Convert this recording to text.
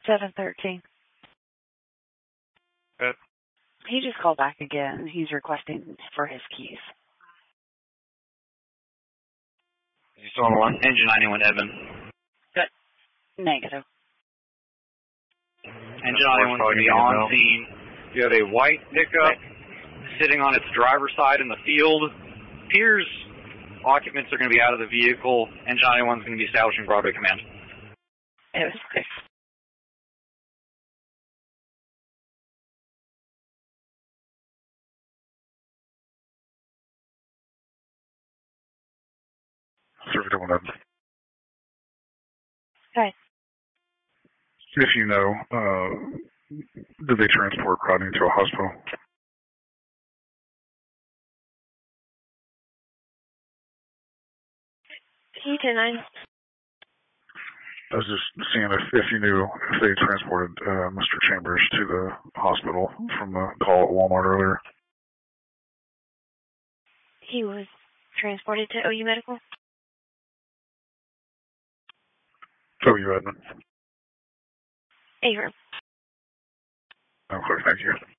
713. Good. He just called back again. He's requesting for his keys. Is he still on the line? Engine 91, Evan. Good. Negative. Engine 91 will be on scene. You have a white pickup sitting on its driver's side in the field. Appears occupants are going to be out of the vehicle. Engine 91 is going to be establishing Broadway Command. It was good. Okay. If you know, did they transport Rodney to a hospital? T-10-9. I was just seeing if you knew if they transported Mr. Chambers to the hospital from the call at Walmart earlier. He was transported to OU Medical? OU Edmond. Avery. Okay, thank you.